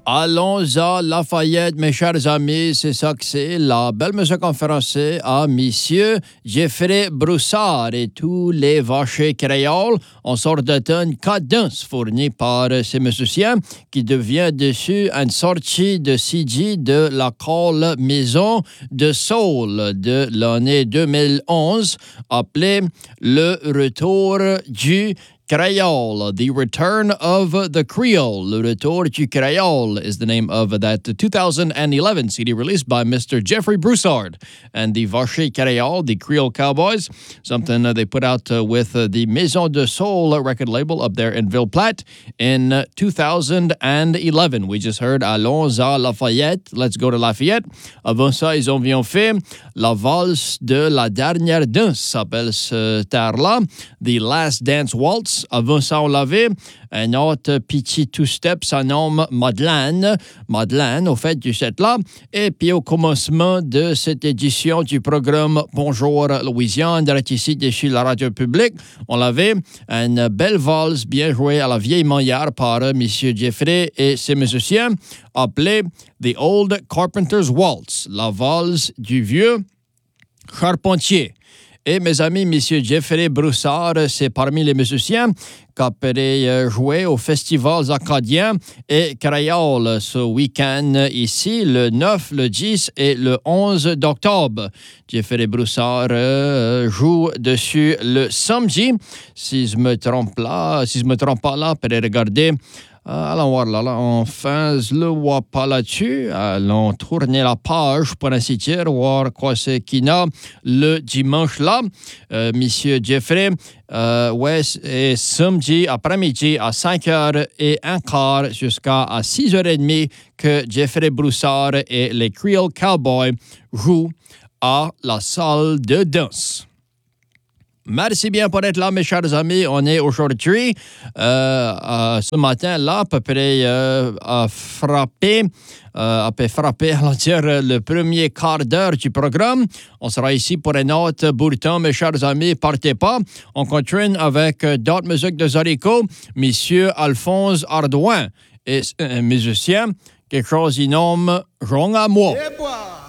Allons à Lafayette, mes chers amis, c'est ça que c'est. La belle musique en français à Monsieur Jeffrey Broussard et tous les vaches créoles. On sort d'automne cadence fournie par ces musiciens qui devient dessus une sortie de CD de la Call Maison de Soul de l'année 2011 appelée Le Retour du Creole, The Return of the Creole. Le Retour du Creole is the name of that 2011 CD released by Mr. Jeffrey Broussard and the Vache Creole, the Creole Cowboys, something they put out with the Maison de Soul record label up there in Ville-Platte in 2011. We just heard Allons à Lafayette. Let's go to Lafayette. Avant ça, ils ont bien fait la valse de la dernière danse, s'appelle ce terre-là, The Last Dance Waltz. Avant ça, on l'avait un autre petit two-step, ça nomme Madeleine. Madeleine, au fait, du set-là. Et puis, au commencement de cette édition du programme Bonjour Louisiane, direct ici, dessus la radio publique, on l'avait une belle valse bien jouée à la vieille manière par M. Jeffrey et ses musiciens, appelée The Old Carpenter's Waltz, la valse du vieux charpentier. Et mes amis, M. Jeffrey Broussard, c'est parmi les musiciens qui a joué aux festivals acadiens et créoles ce week-end ici, le 9, le 10 et le 11 d'octobre. Jeffrey Broussard joue dessus le samedi. Si je me trompe pas là, pour regarder. Allons voir là, enfin, je le vois pas là-dessus. Allons tourner la page pour ainsi dire, voir quoi c'est qu'il y a le dimanche là. Monsieur Jeffrey, ouais, et samedi après-midi à 5h15 jusqu'à 6h30 que Jeffrey Broussard et les Creole Cowboys jouent à la salle de danse. Merci bien pour être là, mes chers amis. On est aujourd'hui, ce matin-là, à peu près à frapper, allons dire, le premier quart d'heure du programme. On sera ici pour un autre bout de temps, mes chers amis. Partez pas. On continue avec d'autres musiques de Zarico. Monsieur Alphonse Ardouin est un musicien, quelque chose qu'il nomme Rong à moi.